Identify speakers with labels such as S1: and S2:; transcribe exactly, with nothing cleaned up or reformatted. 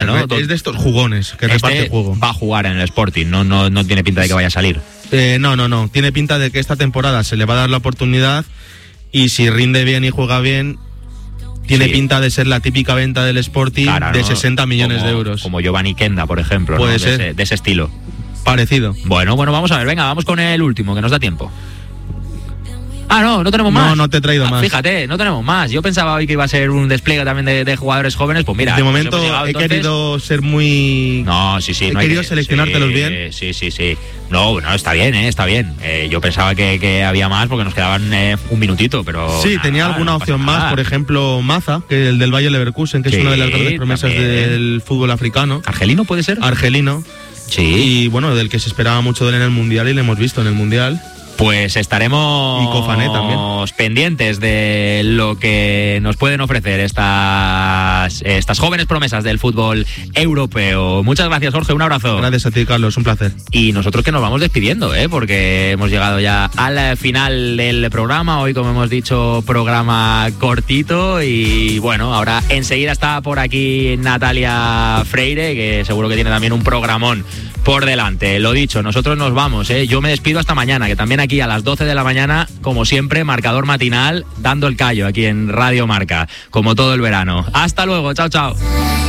S1: ¿no?
S2: Es de estos jugones que
S1: este
S2: reparte juego.
S1: Va a jugar en el Sporting, no, no, no tiene pinta de que vaya a salir.
S2: Eh, no, no, no. Tiene pinta de que esta temporada se le va a dar la oportunidad y si rinde bien y juega bien, tiene
S1: Sí.
S2: pinta de ser la típica venta del Sporting
S1: Claro,
S2: de
S1: ¿no?
S2: sesenta millones
S1: como,
S2: de euros.
S1: Como Giovanni Kenda, por ejemplo, ¿no?
S2: Puede
S1: de,
S2: ser.
S1: ese, de ese estilo.
S2: Parecido.
S1: Bueno, bueno, vamos a ver, venga, vamos con el último, que nos da tiempo. Ah, no, no tenemos
S2: No,
S1: más.
S2: no te he traído
S1: Ah,
S2: más.
S1: Fíjate, no tenemos más. Yo pensaba hoy que iba a ser un despliegue también de, de jugadores jóvenes. Pues mira,
S2: de
S1: nos
S2: momento
S1: hemos llegado,
S2: he
S1: entonces...
S2: querido ser muy...
S1: No, sí, sí.
S2: He
S1: no hay
S2: querido
S1: que-
S2: seleccionártelos
S1: sí,
S2: bien.
S1: Sí, sí, sí. No, bueno, está bien, ¿eh? Está bien. Eh, yo pensaba que, que había más porque nos quedaban eh, un minutito, pero...
S2: Sí,
S1: nada,
S2: tenía alguna
S1: no
S2: opción
S1: pasa
S2: más,
S1: nada.
S2: por ejemplo, Maza, que el del Bayer Leverkusen, que
S1: Sí,
S2: es una de las grandes promesas
S1: también.
S2: del fútbol africano.
S1: ¿Argelino puede ser?
S2: Argelino.
S1: Sí.
S2: Y bueno, del que se esperaba mucho de él en el Mundial y le hemos visto en el Mundial.
S1: Pues estaremos
S2: Y Kofané también.
S1: pendientes de lo que nos pueden ofrecer estas, estas jóvenes promesas del fútbol europeo. Muchas gracias, Jorge, un abrazo.
S2: Gracias a ti, Carlos, un placer.
S1: Y nosotros que nos vamos despidiendo, ¿eh? Porque hemos llegado ya al final del programa. Hoy, como hemos dicho, programa cortito. Y bueno, ahora enseguida está por aquí Natalia Freire, que seguro que tiene también un programón por delante. Lo dicho, nosotros nos vamos, ¿eh? Yo me despido hasta mañana, que también aquí a las doce de la mañana, como siempre, marcador matinal, dando el callo aquí en Radio Marca, como todo el verano. Hasta luego, chao, chao.